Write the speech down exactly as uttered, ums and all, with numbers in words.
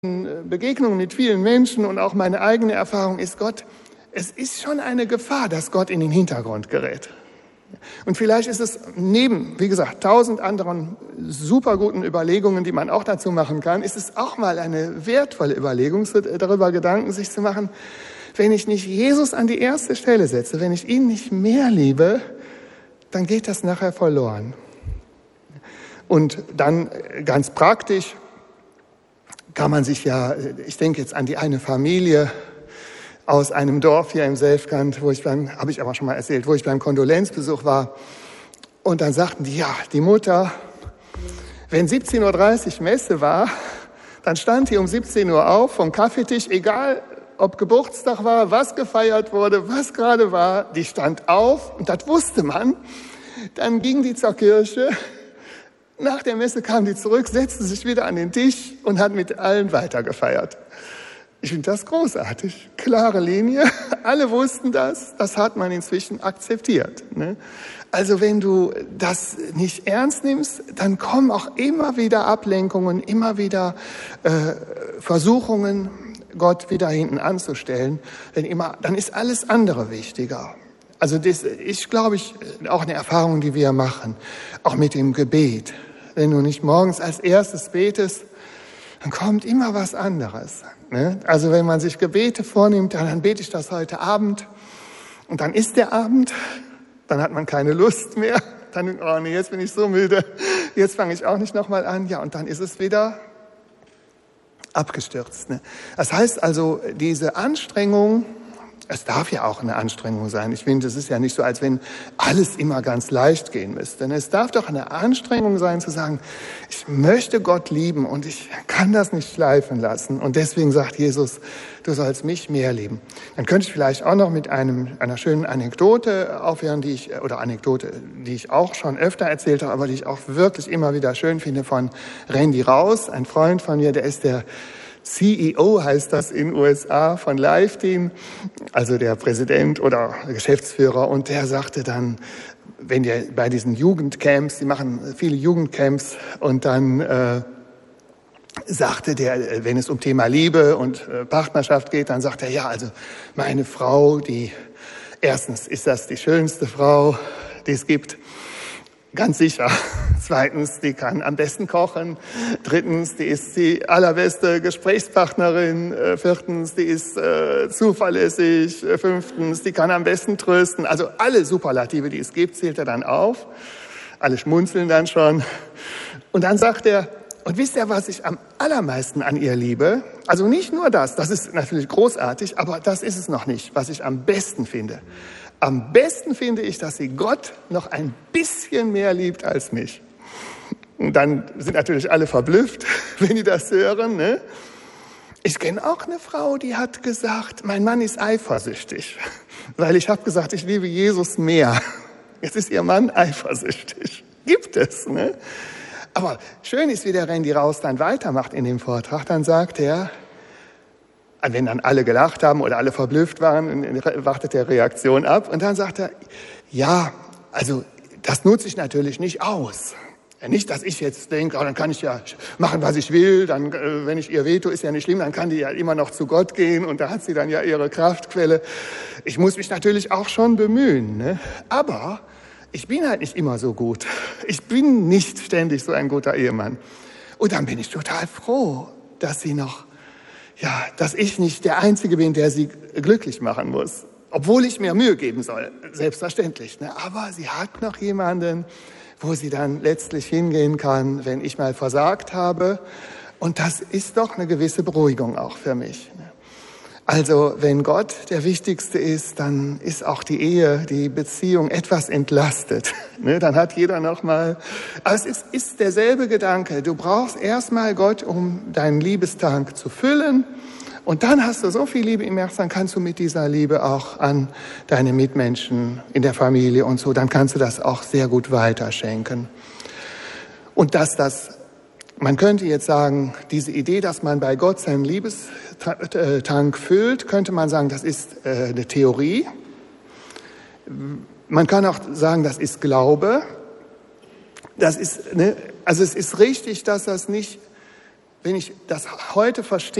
Begegnungen mit vielen Menschen und auch meine eigene Erfahrung ist, Gott, es ist schon eine Gefahr, dass Gott in den Hintergrund gerät. Und vielleicht ist es neben, wie gesagt, tausend anderen super guten Überlegungen, die man auch dazu machen kann, ist es auch mal eine wertvolle Überlegung, darüber Gedanken sich zu machen, wenn ich nicht Jesus an die erste Stelle setze, wenn ich ihn nicht mehr liebe, dann geht das nachher verloren. Und dann ganz praktisch kann man sich ja, ich denke jetzt an die eine Familie aus einem Dorf hier im Selfkant, wo ich beim, habe ich aber schon mal erzählt, wo ich beim Kondolenzbesuch war. Und dann sagten die, ja, die Mutter, wenn siebzehn Uhr dreißig Messe war, dann stand die um siebzehn Uhr auf vom Kaffeetisch, egal ob Geburtstag war, was gefeiert wurde, was gerade war, die stand auf und das wusste man. Dann ging die zur Kirche. Nach der Messe kam die zurück, setzte sich wieder an den Tisch und hat mit allen weitergefeiert. Ich finde das großartig. Klare Linie, alle wussten das, das hat man inzwischen akzeptiert. Ne? Also wenn du das nicht ernst nimmst, dann kommen auch immer wieder Ablenkungen, immer wieder äh, Versuchungen, Gott wieder hinten anzustellen. Denn immer, dann ist alles andere wichtiger. Also das ist, glaube ich, auch eine Erfahrung, die wir machen, auch mit dem Gebet. Wenn du nicht morgens als erstes betest, dann kommt immer was anderes. Ne? Also wenn man sich Gebete vornimmt, dann, dann bete ich das heute Abend und dann ist der Abend, dann hat man keine Lust mehr. Dann denkt man, oh nee, jetzt bin ich so müde, jetzt fange ich auch nicht nochmal an. Ja, und dann ist es wieder abgestürzt. Ne? Das heißt also, diese Anstrengung, es darf ja auch eine Anstrengung sein. Ich finde, es ist ja nicht so, als wenn alles immer ganz leicht gehen müsste. Denn es darf doch eine Anstrengung sein, zu sagen, ich möchte Gott lieben und ich kann das nicht schleifen lassen. Und deswegen sagt Jesus, du sollst mich mehr lieben. Dann könnte ich vielleicht auch noch mit einem, einer schönen Anekdote aufhören, die ich, oder Anekdote, die ich auch schon öfter erzählt habe, aber die ich auch wirklich immer wieder schön finde, von Randy Raus, ein Freund von mir, der ist der C E O heißt das in U S A von LiveTeam, also der Präsident oder Geschäftsführer. Und der sagte dann, wenn der bei diesen Jugendcamps, die machen viele Jugendcamps, und dann äh, sagte der, wenn es um Thema Liebe und äh, Partnerschaft geht, dann sagt er, ja, also meine Frau, die erstens ist das die schönste Frau, die es gibt. Ganz sicher. Zweitens, die kann am besten kochen. Drittens, die ist die allerbeste Gesprächspartnerin. Viertens, die ist äh, zuverlässig. Fünftens, die kann am besten trösten. Also alle Superlative, die es gibt, zählt er dann auf. Alle schmunzeln dann schon. Und dann sagt er, und wisst ihr, was ich am allermeisten an ihr liebe? Also nicht nur das, das ist natürlich großartig, aber das ist es noch nicht, was ich am besten finde. Am besten finde ich, dass sie Gott noch ein bisschen mehr liebt als mich. Und dann sind natürlich alle verblüfft, wenn die das hören. Ne? Ich kenne auch eine Frau, die hat gesagt, mein Mann ist eifersüchtig, weil ich habe gesagt, ich liebe Jesus mehr. Jetzt ist ihr Mann eifersüchtig. Gibt es. Ne? Aber schön ist, wie der Randy Raus dann weitermacht in dem Vortrag. Dann sagt er, wenn dann alle gelacht haben oder alle verblüfft waren, wartet der Reaktion ab. Und dann sagt er, ja, also das nutze ich natürlich nicht aus. Nicht, dass ich jetzt denke, oh, dann kann ich ja machen, was ich will. Dann, wenn ich ihr wehtue, ist ja nicht schlimm. Dann kann die ja immer noch zu Gott gehen und da hat sie dann ja ihre Kraftquelle. Ich muss mich natürlich auch schon bemühen. Ne? Aber ich bin halt nicht immer so gut. Ich bin nicht ständig so ein guter Ehemann. Und dann bin ich total froh, dass sie noch Ja, dass ich nicht der Einzige bin, der sie glücklich machen muss. Obwohl ich mir Mühe geben soll, selbstverständlich. Ne? Aber sie hat noch jemanden, wo sie dann letztlich hingehen kann, wenn ich mal versagt habe. Und das ist doch eine gewisse Beruhigung auch für mich. Ne? Also wenn Gott der Wichtigste ist, dann ist auch die Ehe, die Beziehung etwas entlastet. Ne? Dann hat jeder noch mal. Aber es ist, ist derselbe Gedanke. Du brauchst erstmal Gott, um deinen Liebestank zu füllen. Und dann hast du so viel Liebe im Herzen, dann kannst du mit dieser Liebe auch an deine Mitmenschen in der Familie und so, dann kannst du das auch sehr gut weiterschenken. Und dass das, man könnte jetzt sagen, diese Idee, dass man bei Gott seinen Liebestank füllt, könnte man sagen, das ist äh, eine Theorie. Man kann auch sagen, das ist Glaube. Das ist, ne, also es ist richtig, dass das nicht wenn ich das heute verstehe,